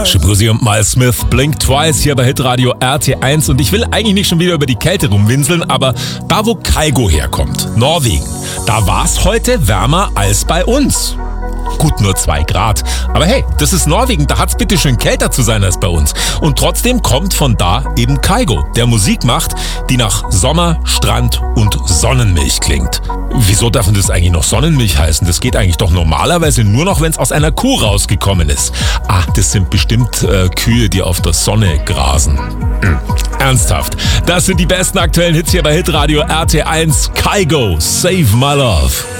Shabuzi und Miles Smith, Blink Twice hier bei Hitradio RT1 und ich will eigentlich nicht schon wieder über die Kälte rumwinseln, aber da wo Kygo herkommt, Norwegen, da war's heute wärmer als bei uns. Gut, nur 2 Grad. Aber hey, das ist Norwegen, da hat's bitte schön kälter zu sein als bei uns. Und trotzdem kommt von da eben Kygo, der Musik macht, die nach Sommer, Strand und Sonnenmilch klingt. Wieso darf denn das eigentlich noch Sonnenmilch heißen? Das geht eigentlich doch normalerweise nur noch, wenn es aus einer Kuh rausgekommen ist. Ah, das sind bestimmt Kühe, die auf der Sonne grasen. Ernsthaft. Das sind die besten aktuellen Hits hier bei Hitradio RT1. Kygo, Save My Love.